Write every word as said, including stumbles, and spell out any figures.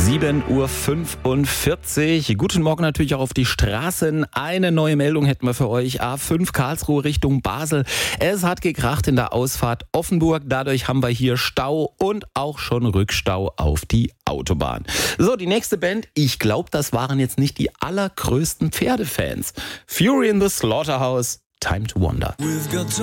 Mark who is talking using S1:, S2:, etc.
S1: sieben Uhr fünfundvierzig. Guten Morgen natürlich auch auf die Straßen. Eine neue Meldung hätten wir für euch. A fünf Karlsruhe Richtung Basel. Es hat gekracht in der Ausfahrt Offenburg. Dadurch haben wir hier Stau und auch schon Rückstau auf die Autobahn. So, die nächste Band. Ich glaube, das waren jetzt nicht die allergrößten Pferdefans. Fury in the Slaughterhouse. Time to Wonder.